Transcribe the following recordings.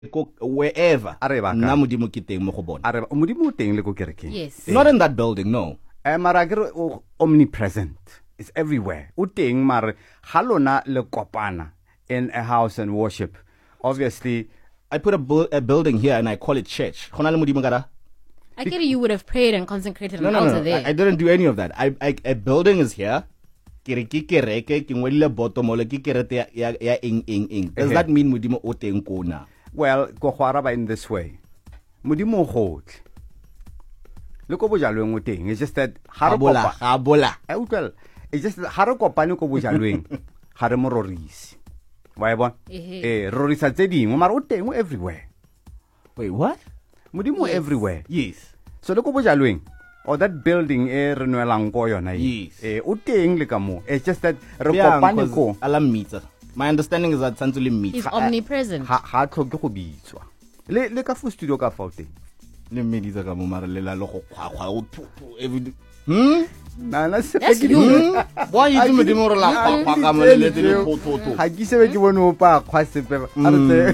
wherever. Areba ka. Nna modimo ke teng mo go bona. Areba modimo o teng le ko kerekeng. Yes. Not in that building, no. Mara ke omnipresent. It's everywhere. O teng mara ha lona le kopana in a house and worship. Obviously, I put a building here and I call it church. Go na le modimo ka da? I get it, you would have prayed and consecrated an No. altar there. I didn't do any of that. A building is here. Kereke ke ngwele bottom ole ke kerete ya ing. Does that mean modimo o teng ko na? well, go araba in this way. Modimo gotle. Le ko bojalweng o teng. It's just that Gabola. Well, it's just ha re kopane ko bojalweng. Ha re mo rorisi. Wa bona? Rorisa tse dingwe mara o teng everywhere. Wait, what? Modimo everywhere. Yes. So le ko bojalweng or that building e re nwelang ko yona Yes. o teng le ka mo. It's just that re Yeah, kopane because ko alam meter. My understanding is that Santuli meets. He's omnipresent. ha tlhoke go bitswa. Le ka fo studio ka fa o teng. Le meditsa ka mo mara le la lo go khwa o every Na se That's you. Why you do modimo re la khwa ka mo le le to. ha ke sebe ke bone o pa khwa sepe a re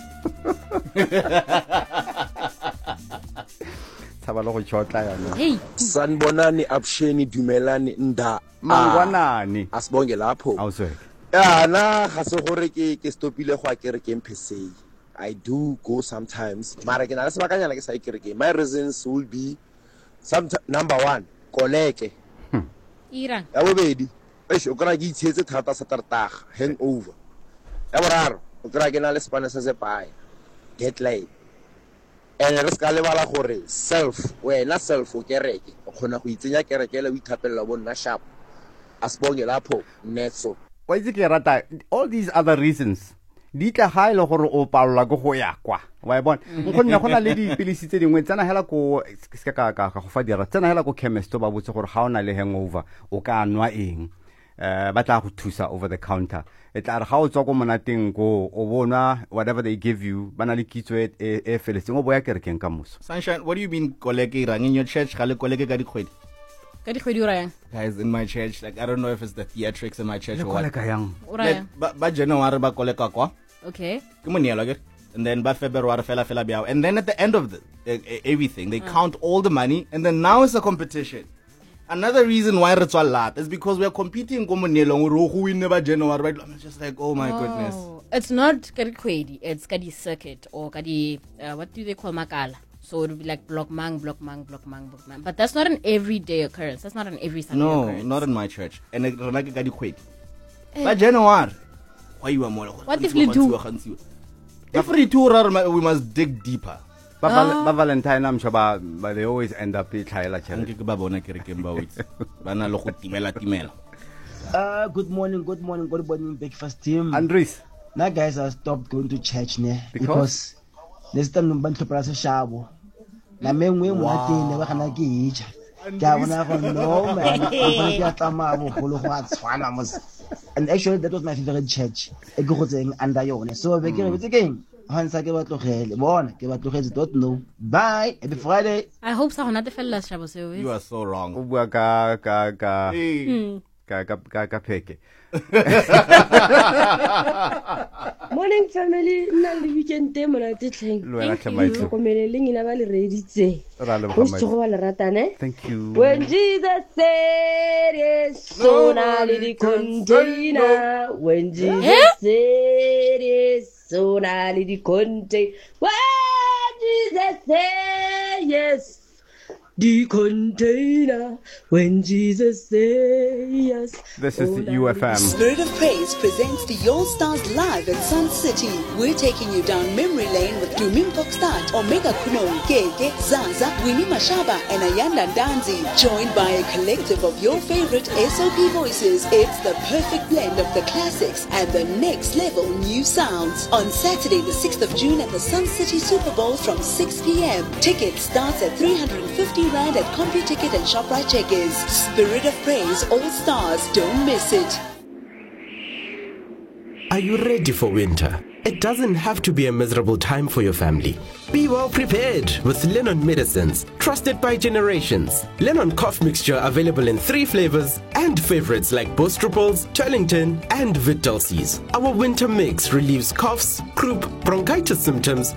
tsaba lo go chotla yana Hey, Sanibonani absheni dumelani nda mangwanani asibonge lapho awuswe na ga se gore ke stopile go a kerekeng phesei. I do go sometimes mara ke na le sebakanyana ke sa kerekeng. My reasons will be number 1 koleke Irang. ya bobedi o kra ke itshetse thata sa tartaga hangover. Ya boraro o kra ke na le sepane se se pae get late. Re ska lebala gore wena self o kereke o khona go itsenya kerekele o ithapella bo nna sharp asibonge lapho netso. wa itse ke rata all these other reasons di tla ga ile gore o palola go go ya kwa wa bona nkgonne gona le dipilisi tse dingwe tsena hela ko se ka go fa dira tsena hela ko chemist ba botse gore ga ona le hangover o ka nwa eng ba tla go thusa over the counter e tla re ga o tswa ko monateng go o bona whatever they give you bana le kitso e feletseng o boya kerekeng ka moso. Sunshine, what do you mean koleke rang in your church? Ga le koleke ka dikgwedi. Ka dikgwedi o rayang. Guys, in my church, like I don't know if it's the theatrics in my church Le or what. koleka yang O rayang. Ba January ba koleka kwa. Okay. Ke monielo ke. And then by February fela biao. And then at the end of everything, they count all the money and then now it's a competition. Another reason why it's a lot is because we are competing ko monielo who win ba January. I'm just like, oh my goodness. It's not ka dikgwedi, it's ka di circuit or ka di what do they call makala? So it would be like block mang. But that's not an everyday occurrence. That's not an every Sunday occurrence. No, not in my church. And rena ke ka dikgwedi. Ba January. Why you are more? What if we do? If we do, we must dig deeper. ba Valentine I'm sure ba they always end up itlhaela chele. Ke ba bona kerekeng ba witse. Bana lo go timela. Good morning, breakfast team. Andres Now guys, I stopped going to church Because? this time no bantu para sa shabo. Na mengwe mo atene ba kana ke itja. Ke a bona go no man. Ba ke tama bo golo go a tshwana mos. And actually that was my favorite church. E go gotseng under yone. So be ke re botse keng. Hansa ke ba tlogele. Bona ke ba tlogetse don't know. Bye. Happy Friday. I hope so not the fella shabo seo. You are so wrong. o bua ka Hey. ka pheke. Morning family, nna le weekend te mona te tlheng. Lo wena tlhamaitse. Go meleleng ina ba le reditse. Ra le Go bogamai. se go ba le ratane. Thank you. When Jesus said yes, so now the container. When Jesus said yes, so now the container. When Jesus said yes. The container when Jesus says yes. This is the UFM. Spirit of Praise presents the All Stars live at Sun City. We're taking you down memory lane with Dumim Start, Omega Kuno, Gege, Zaza, Winnie Mashaba, and Ayanda Danzi. Joined by a collective of your favorite SOP voices, it's the perfect blend of the classics and the next level new sounds. On Saturday, the 6th of June at the Sun City Super Bowl from 6 p.m. Tickets starts at 350 Rand at CompuTicket and ShopRite Checkers. Spirit of Praise All Stars. Don't miss it. Are you ready for winter? it doesn't have to be a miserable time for your family. Be well prepared with Lennon Medicines, trusted by generations. Lennon Cough Mixture available in 3 flavors and favorites like Bostruples, Turlington, and Vitdalcies. Our winter mix relieves coughs, croup, bronchitis symptoms,